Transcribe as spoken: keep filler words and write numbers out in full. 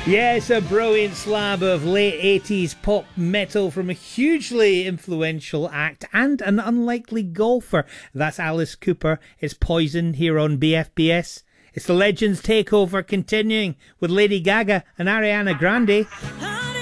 Yes, a brilliant slab of late eighties pop metal from a hugely influential act and an unlikely golfer. That's Alice Cooper. It's Poison here on B F B S. It's the Legends Takeover continuing with Lady Gaga and Ariana Grande.